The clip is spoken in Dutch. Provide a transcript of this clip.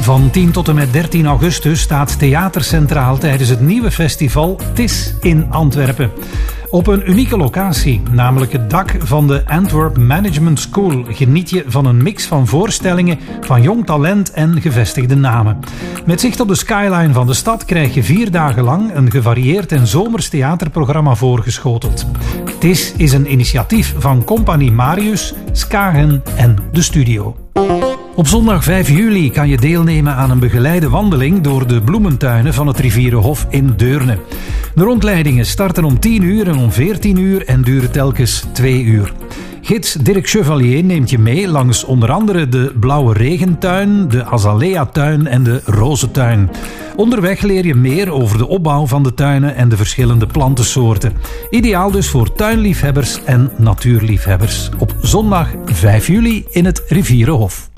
Van 10 tot en met 13 augustus staat Theater Centraal tijdens het nieuwe festival TIS in Antwerpen. Op een unieke locatie, namelijk het dak van de Antwerp Management School, geniet je van een mix van voorstellingen van jong talent en gevestigde namen. Met zicht op de skyline van de stad krijg je 4 dagen lang een gevarieerd en zomers theaterprogramma voorgeschoteld. TIS is een initiatief van Compagnie Marius, Skagen en De Studio. Op zondag 5 juli kan je deelnemen aan een begeleide wandeling door de bloementuinen van het Rivierenhof in Deurne. De rondleidingen starten om 10 uur en om 14 uur en duren telkens 2 uur. Gids Dirk Chevalier neemt je mee langs onder andere de Blauwe Regentuin, de Azalea-tuin en de Rozentuin. Onderweg leer je meer over de opbouw van de tuinen en de verschillende plantensoorten. Ideaal dus voor tuinliefhebbers en natuurliefhebbers. Op zondag 5 juli in het Rivierenhof.